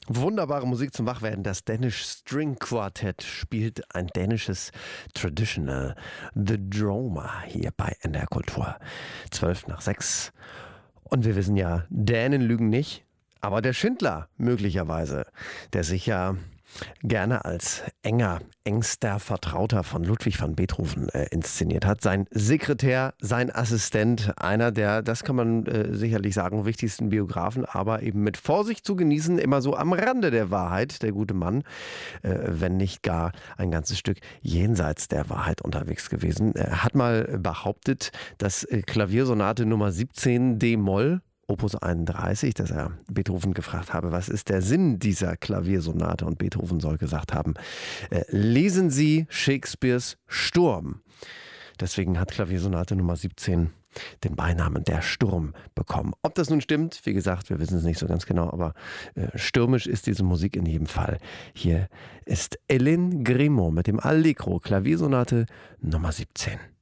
Wunderbare Musik zum Wachwerden. Das Danish String Quartet spielt ein dänisches Traditional, The Droma, hier bei NDR Kultur. 6:12. Und wir wissen ja, Dänen lügen nicht, aber der Schindler möglicherweise, der sich ja gerne als engster Vertrauter von Ludwig van Beethoven inszeniert hat. Sein Sekretär, sein Assistent, einer der, das kann man sicherlich sagen, wichtigsten Biografen, aber eben mit Vorsicht zu genießen, immer so am Rande der Wahrheit, der gute Mann, wenn nicht gar ein ganzes Stück jenseits der Wahrheit unterwegs gewesen. Er hat mal behauptet, dass Klaviersonate Nummer 17 D-Moll, Opus 31, dass er Beethoven gefragt habe, was ist der Sinn dieser Klaviersonate? Und Beethoven soll gesagt haben, lesen Sie Shakespeares Sturm. Deswegen hat Klaviersonate Nummer 17 den Beinamen der Sturm bekommen. Ob das nun stimmt, wie gesagt, wir wissen es nicht so ganz genau, aber stürmisch ist diese Musik in jedem Fall. Hier ist Hélène Grimaud mit dem Allegro, Klaviersonate Nummer 17.